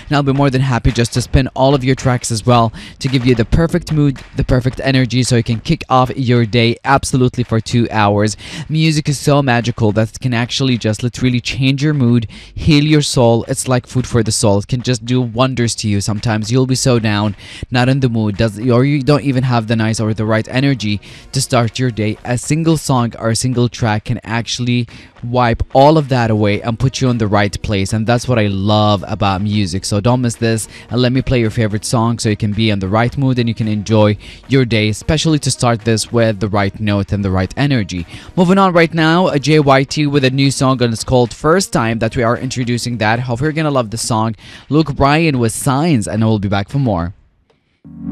and I'll be more than happy just to spin all of your tracks as well to give you the perfect mood, the perfect energy, so you can kick off your day absolutely for 2 hours. Music is so magical that it can actually just literally change your mood, heal your soul. It's like food for the soul. It can just do wonders to you. Sometimes you'll be so down, not in the mood, or you don't even have the nice or the right energy to start your day. A single song or a single track can actually wipe all of that away and put you in the right place, and that's what I love about music. So don't miss this, and let me play your favorite song so you can be in the right mood and you can enjoy your day, especially to start this with the right note and the right energy. Moving on right now, a JYT with a new song, and it's called First Time that we are introducing that. Hope you're gonna love the song. Luke Bryan with Signs, and I will be back for more.